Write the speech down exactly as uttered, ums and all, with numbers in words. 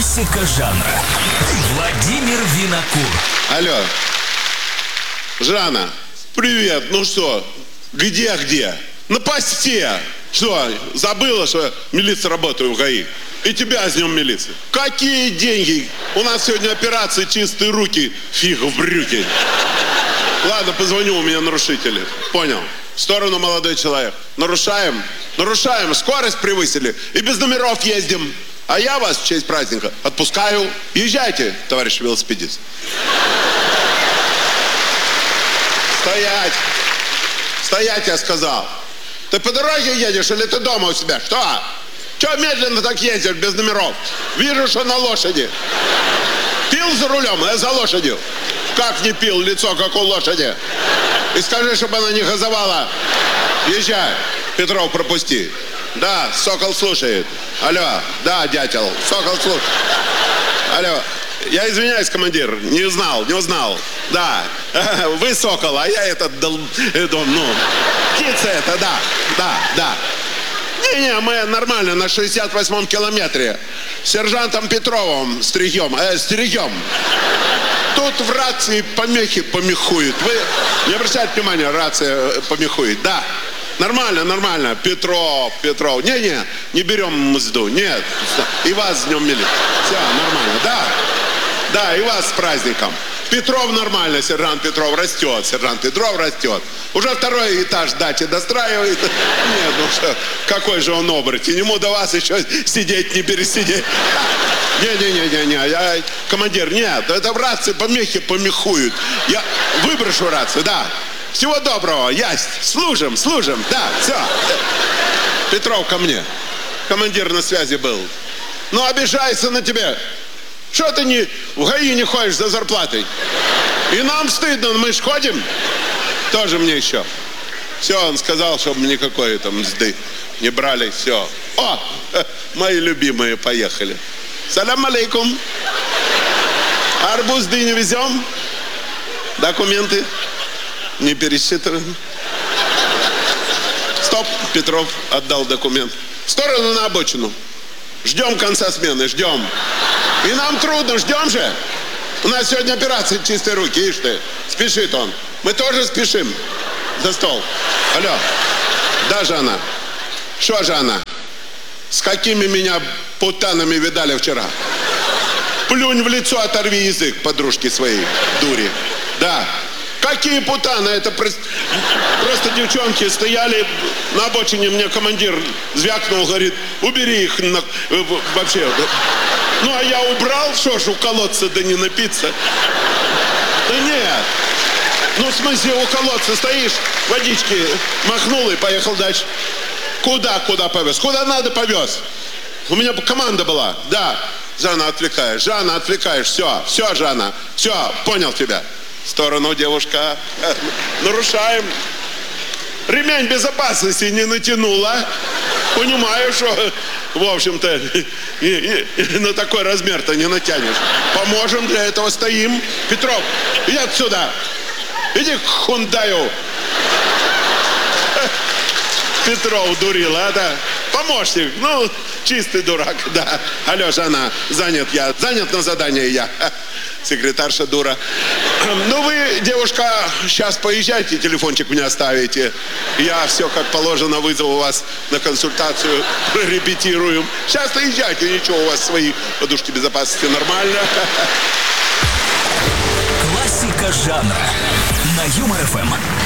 Классика жанра. Владимир Винокур. Алло. Жанна, привет. Ну что, где-где? На посте. Что, забыла, что милиция работает в ГАИ? И тебя с днем милиции. Какие деньги? У нас сегодня операция «Чистые руки». Фиг в брюки. Ладно, позвоню, у меня нарушители. Понял. В сторону, молодой человек. Нарушаем? Нарушаем. Скорость превысили. И без номеров ездим. А я вас в честь праздника отпускаю. Езжайте, товарищ велосипедист. Стоять. Стоять, я сказал. Ты по дороге едешь или ты дома у себя? Что? Че медленно так ездишь без номеров? Вижу, что на лошади. Пил за рулем, а за лошадью. Как не пил, лицо как у лошади. И скажи, чтобы она не газовала. Езжай. Петров, пропусти. Да, Сокол слушает. Алло, да, дятел, Сокол слушает. Алло, я извиняюсь, командир, не узнал, не узнал. Да, вы Сокол, а я этот, ну, птица это, да, да, да. Не-не, мы нормально на шестьдесят восьмом километре. С сержантом Петровым стригем, э, стригем. Тут в рации помехи помехуют. Вы не обращайте внимания, рация помехует. Да, нормально, нормально. Петров, Петров. Не-не, не берем мзду. Нет. И вас с днем милиции. Все, нормально. Да, да, и вас с праздником. Петров нормально, сержант Петров растет, сержант Петров растет. Уже второй этаж дачи достраивает. Нет, ну что, какой же он оборотень. Ему до вас еще сидеть, не пересидеть. Не-не-не-не-не, я командир, нет, это в рации помехи помехуют. Я выброшу рацию, да. Всего доброго, ясть, служим, служим, да, все. Петров ко мне. Командир на связи был. Ну, обижается на тебя. Что ты не, в ГАИ не ходишь за зарплатой? И нам стыдно, мы ж ходим. Тоже мне еще. Все, он сказал, чтобы никакой там мзды не брали, все. О, мои любимые поехали. Салям алейкум. Арбуз дыню везем. Документы не пересчитаны. Стоп, Петров отдал документ. В сторону на обочину. Ждем конца смены, ждем. И нам трудно, ждем же. У нас сегодня операция «Чистые руки», ишь ты. Спешит он. Мы тоже спешим. За стол. Алло. Да, Жанна? Что, Жанна? С какими меня путанами видали вчера? Плюнь в лицо, оторви язык подружки своей, дури. Да. Какие путаны? Это просто, просто девчонки стояли на обочине, мне командир звякнул, говорит, убери их на, вообще. Ну, а я убрал, что ж, у колодца да не напиться. Да нет. Ну, в смысле, у колодца стоишь, водички махнул и поехал дальше. Куда, куда повез? Куда надо повез? У меня команда была, да. Жанна, отвлекаешь, Жанна, отвлекаешь, все, все, Жанна, все, понял тебя. В сторону, девушка. Нарушаем. Ремень безопасности не натянула. Понимаю, что, в общем-то, на такой размер-то не натянешь. Поможем, для этого стоим. Петров, иди отсюда. Иди к Хундаю. Петров дурил, а, да? Помощник, ну, чистый дурак, да. Алло, Жанна, занят я. Занят на задание я. Секретарша дура. Ну, вы, девушка, сейчас поезжайте, телефончик мне оставите. Я все как положено вызову вас на консультацию, прорепетируем. Сейчас езжайте, ничего, у вас свои подушки безопасности нормально. Классика жанра на Юмор ФМ.